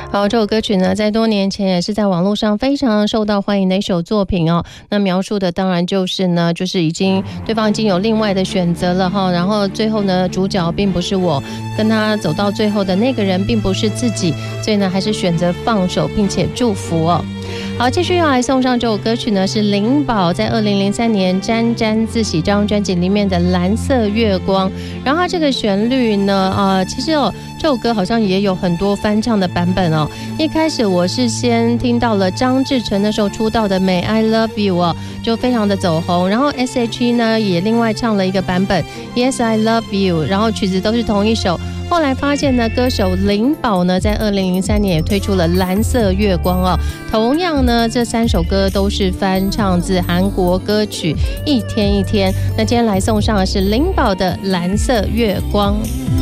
好，这首歌曲呢，在多年前也是在网络上非常受到欢迎的一首作品哦。那描述的当然就是呢，就是对方已经有另外的选择了哈，然后最后呢，主角并不是我，跟他走到最后的那个人并不是自己，所以呢，还是选择放手并且祝福哦。好，继续要来送上这首歌曲呢，是林宝在2003年《沾沾自喜》这张专辑里面的《蓝色月光》。然后它这个旋律呢，其实这首歌好像也有很多翻唱的版本哦。一开始我是先听到了张志成那时候出道的《May I Love You》哦，就非常的走红。然后 S.H.E 呢也另外唱了一个版本《Yes I Love You》，然后曲子都是同一首。后来发现呢，歌手林宝呢在2003年也推出了《蓝色月光》哦。同样呢，这3首歌都是翻唱自韩国歌曲《一天一天》。那今天来送上的是林宝的《蓝色月光》。